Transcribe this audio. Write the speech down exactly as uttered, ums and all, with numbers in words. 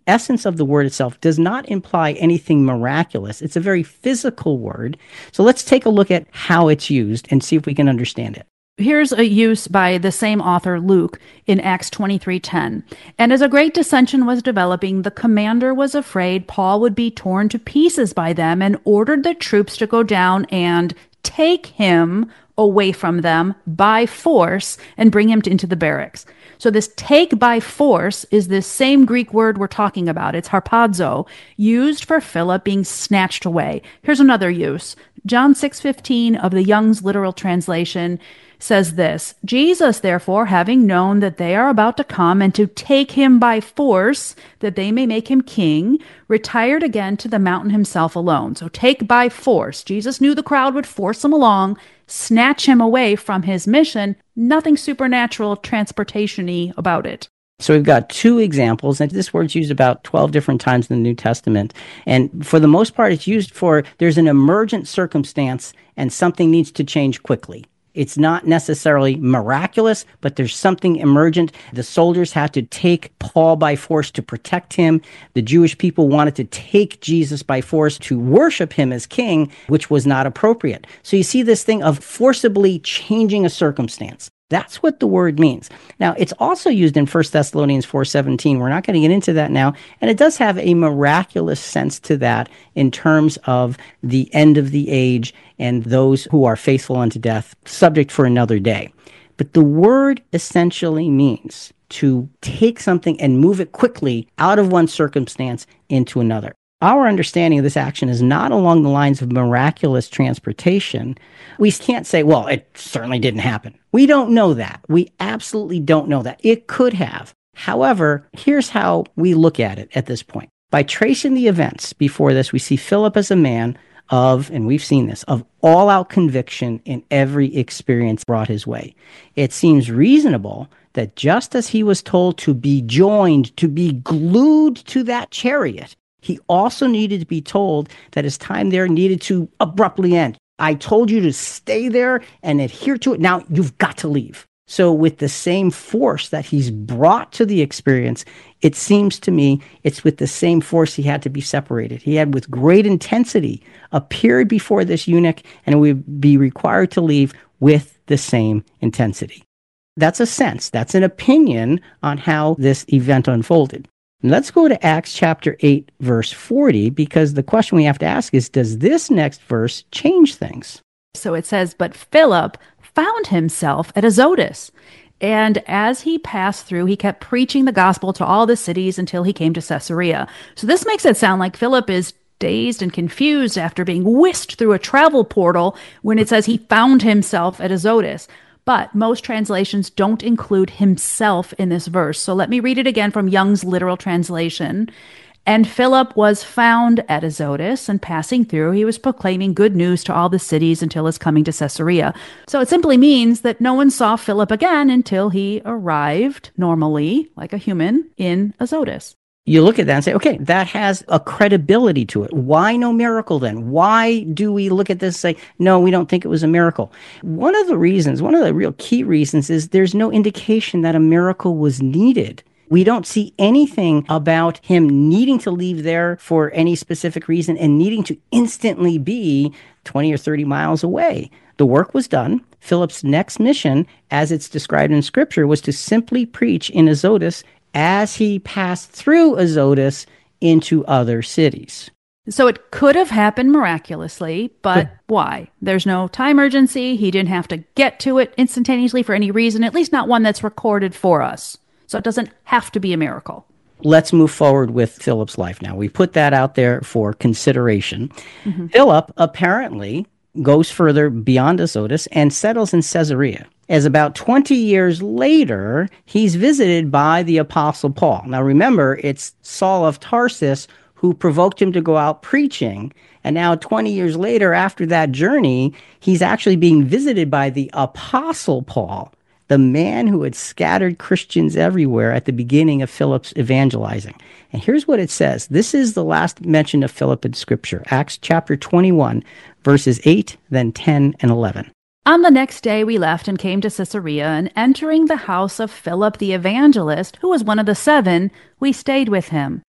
essence of the word itself does not imply anything miraculous. It's a very physical word. So let's take a look at how it's used and see if we can understand it. Here's a use by the same author, Luke, in Acts twenty-three ten. And as a great dissension was developing, the commander was afraid Paul would be torn to pieces by them and ordered the troops to go down and take him away from them by force and bring him to, into the barracks. So this take by force is this same Greek word we're talking about. It's harpazo, used for Philip being snatched away. Here's another use. John six fifteen of the Young's literal translation says this: Jesus, therefore, having known that they are about to come and to take him by force, that they may make him king, retired again to the mountain himself alone. So take by force. Jesus knew the crowd would force him along, snatch him away from his mission. Nothing supernatural, transportation-y about it. So we've got two examples, and this word's used about twelve different times in the New Testament. And for the most part, it's used for there's an emergent circumstance and something needs to change quickly. It's not necessarily miraculous, but there's something emergent. The soldiers had to take Paul by force to protect him. The Jewish people wanted to take Jesus by force to worship him as king, which was not appropriate. So you see this thing of forcibly changing a circumstance. That's what the word means. Now, it's also used in First Thessalonians four seventeen. We're not going to get into that now. And it does have a miraculous sense to that in terms of the end of the age and those who are faithful unto death, subject for another day. But the word essentially means to take something and move it quickly out of one circumstance into another. Our understanding of this action is not along the lines of miraculous transportation. We can't say, well, it certainly didn't happen. We don't know that. We absolutely don't know that. It could have. However, here's how we look at it at this point. By tracing the events before this, we see Philip as a man of, and we've seen this, of all-out conviction in every experience brought his way. It seems reasonable that just as he was told to be joined, to be glued to that chariot, he also needed to be told that his time there needed to abruptly end. I told you to stay there and adhere to it. Now you've got to leave. So with the same force that he's brought to the experience, it seems to me it's with the same force he had to be separated. He had with great intensity appeared before this eunuch and would be required to leave with the same intensity. That's a sense. That's an opinion on how this event unfolded. Let's go to Acts chapter eight, verse forty, because the question we have to ask is, does this next verse change things? So it says, but Philip found himself at Azotus, and as he passed through, he kept preaching the gospel to all the cities until he came to Caesarea. So this makes it sound like Philip is dazed and confused after being whisked through a travel portal when it says he found himself at Azotus. But most translations don't include himself in this verse. So let me read it again from Young's literal translation. And Philip was found at Azotus, and passing through, he was proclaiming good news to all the cities until his coming to Caesarea. So it simply means that no one saw Philip again until he arrived, normally, like a human, in Azotus. You look at that and say, okay, that has a credibility to it. Why no miracle then? Why do we look at this and say, no, we don't think it was a miracle? One of the reasons, one of the real key reasons is there's no indication that a miracle was needed. We don't see anything about him needing to leave there for any specific reason and needing to instantly be twenty or thirty miles away. The work was done. Philip's next mission, as it's described in Scripture, was to simply preach in Azotus as he passed through Azotus into other cities. So it could have happened miraculously, but why? There's no time urgency. He didn't have to get to it instantaneously for any reason, at least not one that's recorded for us. So it doesn't have to be a miracle. Let's move forward with Philip's life now. We put that out there for consideration. Mm-hmm. Philip apparently goes further beyond Azotus and settles in Caesarea. As about twenty years later, he's visited by the Apostle Paul. Now remember, it's Saul of Tarsus who provoked him to go out preaching. And now twenty years later, after that journey, he's actually being visited by the Apostle Paul, the man who had scattered Christians everywhere at the beginning of Philip's evangelizing. And here's what it says. This is the last mention of Philip in Scripture, Acts chapter twenty-one, verses eight, then ten and eleven. On the next day we left and came to Caesarea, and entering the house of Philip the evangelist, who was one of the seven, we stayed with him.